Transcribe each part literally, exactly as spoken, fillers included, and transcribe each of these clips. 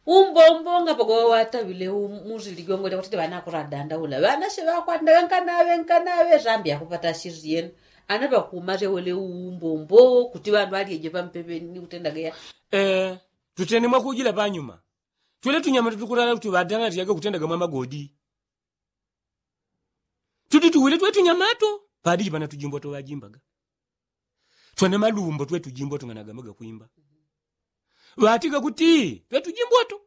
umbombo ngapoko watabile umuziligongo le kuti bana kuradanda ula bana she bakwanda nkanawe nkanawe zambia kupata shirien anaba kumare wole umbombo kuti bantu aliye pampepeni kutendaga eh tutene mwakujila banyuma twele tunyama tutukulala kuti badanga tiyage kutendaga mama godi tuti tuwile twetu nyamato padi bana tujimbo to wajimbaga twane malumbo twetu jimbo tunganaga maga kuimba watika kuti twetu jimbo to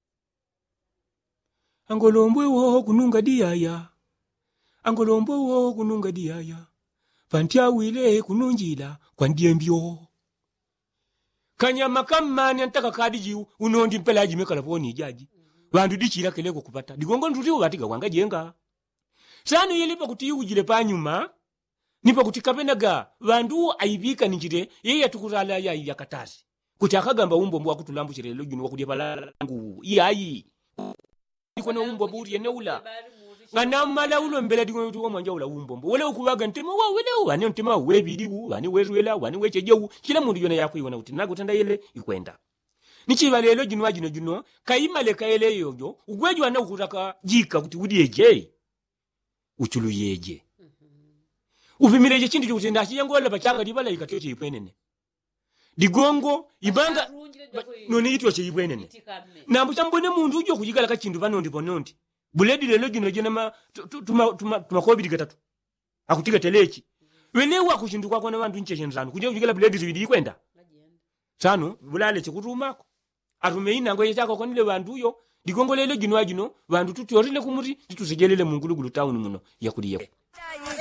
angolombwe wo kununga diaya angolombwe wo kununga diaya pantia wile kununjila kwa ndiembyo kanyama kamani antaka kadiji unondi mpelaji mekala poni jaji bandu dichira keleko kupata digongo nduti watika wanga jenga sana yelipa kuti ujile panyuma nipa kuti kapenaga bandu aibika ninjire yeye atukurala ya yakatazi kuti akagamba umbo mbwa kutulambu chirelo gino wakudi palangu iyayi diko na umbo buri yeneula ngana mala ulo mbele diko tuwa mwanja ula umbo mbo wale ukuwaga ntema wa wale wani ntema webidi wani wezwela wani wechejewu kila mundu yona yako iwana uti nago tanda yele ikwenda nichi balelo gino wajino gino kayimale kayele yoyo ugweju ana ukutaka jika kuti udieje uchulu yeje uvimileje chindi chikutenda chiyangola pachanga dibala ikatoche ipwenene digongo ibanga noni itwa che ibwenene nambu chambone mundu ujo kujigala ka chindu bano ndipo nondi buledi lelo gino gina ma tuma tuma tumakobidi gatatu akutiga telechi welewa kuchindu kwako na bantu nche chenzano kuje kujigala buledi zibidi kwenda tano bulale chikutumako atumeina ngoye chako konile bantu yo digongo lelo gino agino bantu tuti orile kumuti titusegelele mungulugulu town muno yakuliye